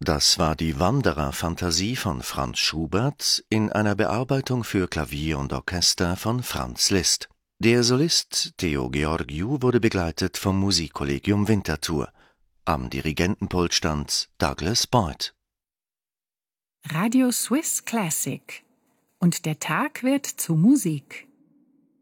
Das war die Wanderer-Fantasie von Franz Schubert in einer Bearbeitung für Klavier und Orchester von Franz Liszt. Der Solist Theo Georgiou wurde begleitet vom Musikkollegium Winterthur. Am Dirigentenpult stand Douglas Boyd. Radio Swiss Classic. Und der Tag wird zu Musik.